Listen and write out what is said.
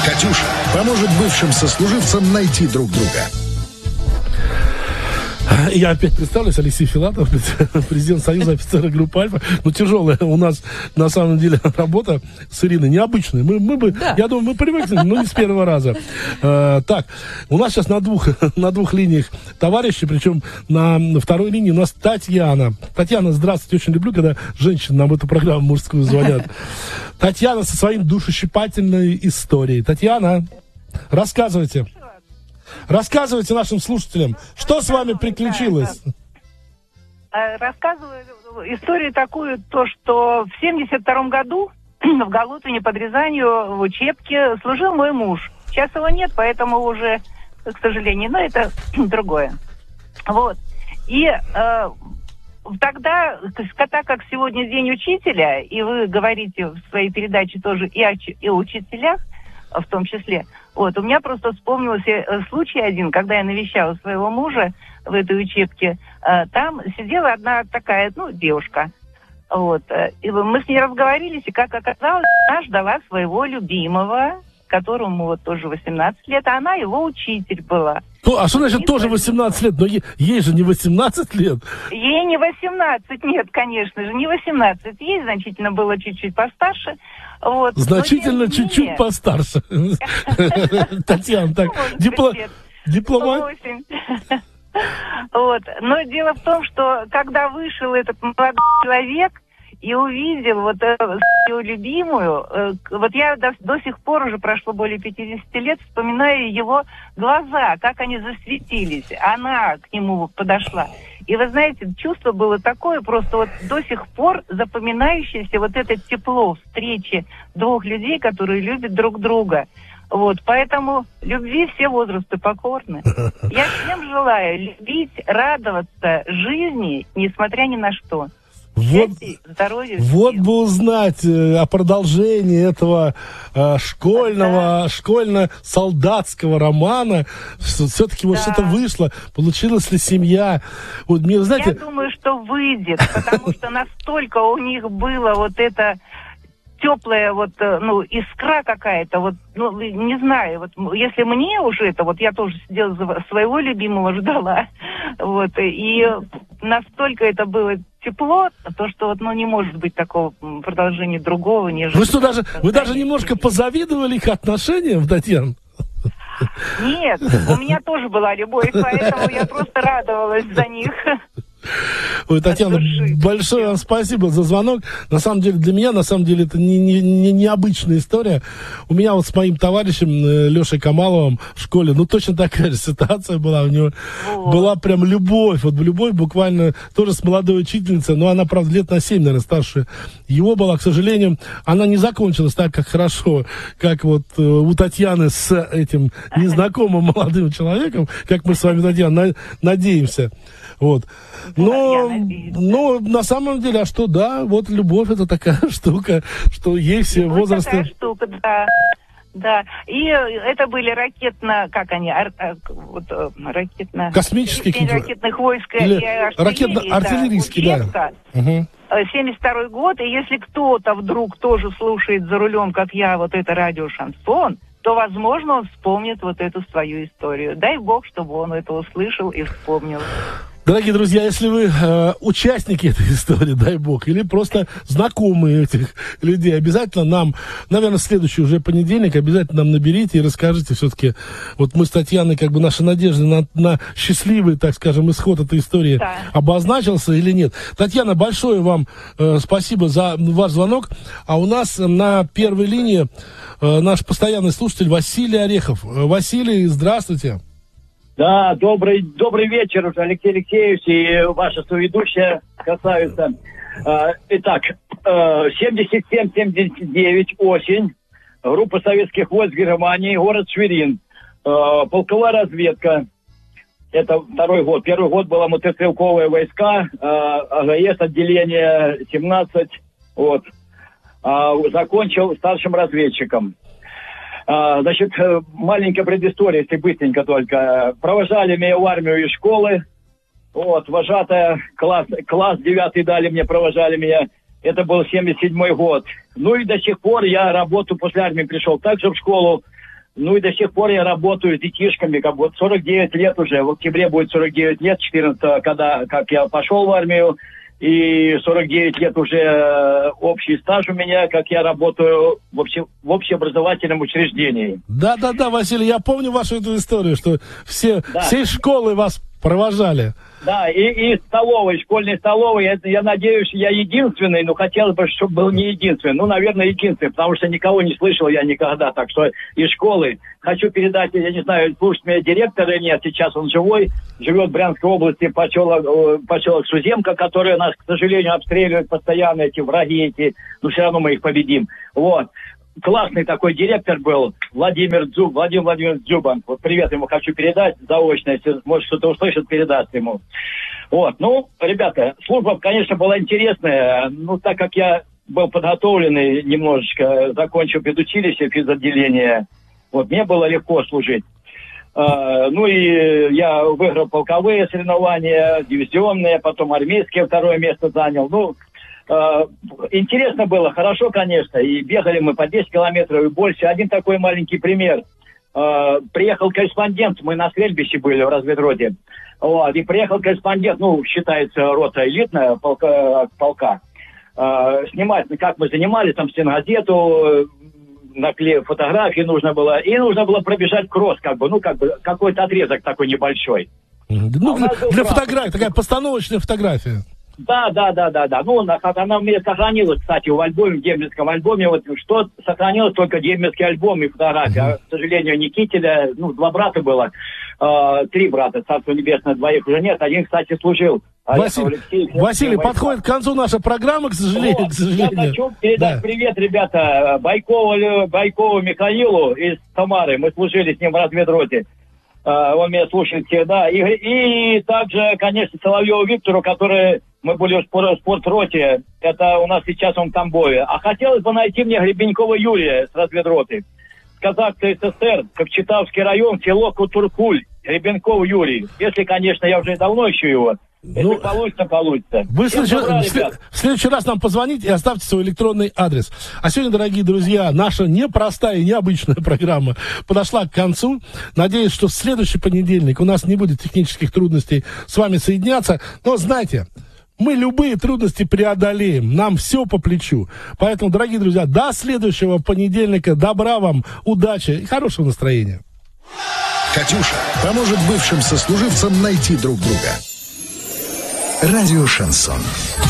«Катюша» поможет бывшим сослуживцам найти друг друга. Я опять представлюсь, Алексей Филатов, президент Союза офицеров группы «Альфа». Ну, тяжелая у нас, на самом деле, работа с Ириной, необычная. Мы бы, да. Я думаю, мы привыкли, но не с первого раза. Так, у нас сейчас на двух линиях товарищи, причем на второй линии у нас Татьяна. Татьяна, здравствуйте, очень люблю, когда женщины нам в эту программу мужскую звонят. Татьяна со своей душещипательной историей. Татьяна, рассказывайте. Рассказывайте нашим слушателям, что с вами приключилось. Рассказываю историю такую, то, что в 72-м году в Галутине под Рязанью в учебке служил мой муж. Сейчас его нет, поэтому уже, к сожалению, но это другое. Вот. И тогда, так как сегодня День учителя, и вы говорите в своей передаче тоже и о учителях, в том числе, вот, у меня просто вспомнился случай один, когда я навещала своего мужа в этой учебке. Там сидела одна такая, девушка. Вот. И мы с ней разговорились, и, как оказалось, она ждала своего любимого, которому вот тоже 18 лет, а она его учитель была. Ну, а что значит тоже 18 лет? Но ей же не 18 лет. Ей не 18, нет, конечно же, не 18. Ей значительно было чуть-чуть постарше. Вот. Значительно чуть-чуть постарше. Татьяна, так, дипломат. Вот. Но дело в том, что когда вышел этот молодой человек и увидел вот свою любимую, вот я до сих пор, уже прошло более 50 лет, вспоминаю его глаза, как они засветились. Она к нему подошла. И вы знаете, чувство было такое, просто вот до сих пор запоминающееся вот это тепло встречи двух людей, которые любят друг друга. Вот, поэтому любви все возрасты покорны. Я всем желаю любить, радоваться жизни, несмотря ни на что. Вот бы узнать о продолжении этого школьно-солдатского романа. Все-таки вот что-то вышло. Получилась ли семья? Вот, мне, знаете... Я думаю, что выйдет, потому что настолько у них было вот это... теплая искра какая-то, не знаю, если мне уже это, я тоже сидела своего любимого ждала, и настолько это было тепло, то, что не может быть такого продолжения другого, нежели... Вы даже немножко позавидовали их отношениям, Татьяна? Нет, у меня тоже была любовь, поэтому я просто радовалась за них. Ой, Татьяна, большое вам спасибо за звонок. На самом деле, для меня, это не необычная история. У меня вот с моим товарищем Лешей Камаловым в школе, точно такая же ситуация была. У него была прям любовь. Вот любовь буквально тоже с молодой учительницей, но она, правда, лет на 7, наверное, старше его была. К сожалению, она не закончилась так, как хорошо, как вот у Татьяны с этим незнакомым молодым человеком, как мы с вами, Татьяна, надеемся. Вот. Но на самом деле, любовь это такая штука, что есть все возрасты. Такая штука, да. И это были космические ракетных войск и артиллерийские, да. 72-й год, и если кто-то вдруг тоже слушает за рулем, как я, это радио «Шансон», то, возможно, он вспомнит эту свою историю. Дай Бог, чтобы он это услышал и вспомнил. Дорогие друзья, если вы участники этой истории, дай бог, или просто знакомые этих людей, обязательно нам, наверное, в следующий уже понедельник, обязательно нам наберите и расскажите все-таки. Вот мы с Татьяной, наша надежда на счастливый, так скажем, исход этой истории обозначился или нет. Татьяна, большое вам спасибо за ваш звонок. А у нас на первой линии наш постоянный слушатель Василий Орехов. Василий, здравствуйте. Да, добрый вечер, Алексей Алексеевич и ваша соведущая красавица. Итак, 77-79, осень, группа советских войск Германии, город Шверин, полковая разведка. Это второй год. Первый год было мотострелковые войска, АГС, отделение 17, закончил старшим разведчиком. Значит, маленькая предыстория, если быстренько только. Провожали меня в армию из школы. Вожатая, класс 9 дали мне, провожали меня. Это был 77-й год. Ну и до сих пор я работу после армии пришел также в школу. Ну и до сих пор я работаю с детишками, как вот 49 лет уже, в октябре будет 49 лет, 14-го, как я пошел в армию, и 49 лет уже общий стаж у меня, как я работаю в общеобразовательном учреждении. Да, Василий, я помню вашу эту историю, что все школы вас провожали. Да, и столовой, школьной столовой, я надеюсь, я единственный, но хотелось бы, чтобы был не единственный. Ну, наверное, единственный, потому что никого не слышал я никогда. Так что из школы хочу передать, я не знаю, слушает меня директор или нет, сейчас он живой, живет в Брянской области, поселок Суземка, который нас, к сожалению, обстреливают постоянно, эти враги эти, но все равно мы их победим. Вот. Классный такой директор был, Владимир Владимирович Дзюбан. Вот привет ему хочу передать заочно, если может что-то услышит, передаст ему. Вот, ну, ребята, служба, конечно, была интересная, ну, так как я был подготовленный немножечко, закончил педучилище, физотделение, вот, мне было легко служить. Ну, и я выиграл полковые соревнования, дивизионные, потом армейские второе место занял, ну, интересно было, хорошо, конечно, и бегали мы по 10 километров и больше. Один такой маленький пример. Приехал корреспондент, мы на стрельбище были в разведроте, вот, и приехал корреспондент, ну, считается рота элитная, полка, снимать, как мы занимались, там, стенгазету, наклеив фотографии нужно было, и нужно было пробежать кросс, какой-то отрезок такой небольшой. Ну, для фотографии, такая постановочная фотография. Да. Ну, она у меня сохранилась, кстати, в альбоме, в Дембельском альбоме. Вот что сохранилось, только Дембельский альбом и фотография. А, к сожалению, Никителя, 2 брата было, 3 брата, Царство Небесное, 2 уже нет. Один, кстати, служил. Василий, подходит к концу наша программа, к сожалению. Я хочу передать привет, ребята, Байкову Михаилу из Самары. Мы служили с ним в разведроте. Он меня слушает всегда. И также, конечно, Соловьеву Виктору, который... Мы были в спортроте, это у нас сейчас он в Тамбове. А хотелось бы найти мне Гребенькова Юрия с разведроты. Казахской ССР, Кокчетавский район, село Кутуркуль, Гребенков Юрий. Если, конечно, я уже давно ищу его. Если получится. Вы в следующий раз нам позвоните и оставьте свой электронный адрес. А сегодня, дорогие друзья, наша непростая и необычная программа подошла к концу. Надеюсь, что в следующий понедельник у нас не будет технических трудностей с вами соединяться. Но знайте, мы любые трудности преодолеем, нам все по плечу. Поэтому, дорогие друзья, до следующего понедельника. Добра вам, удачи и хорошего настроения. «Катюша» поможет бывшим сослуживцам найти друг друга. Радио «Шансон».